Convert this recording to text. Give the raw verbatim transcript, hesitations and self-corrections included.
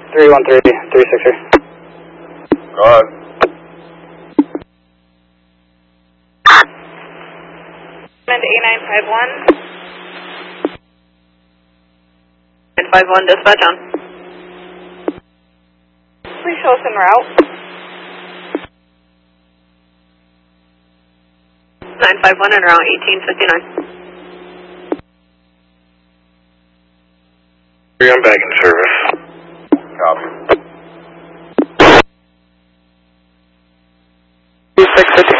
three one three, three six three. Go ahead. And A nine five one. nine five one, dispatch on. Please show us en route. nine five one en route, eighteen fifty-nine. I'm back in service. Copy. two six fifty.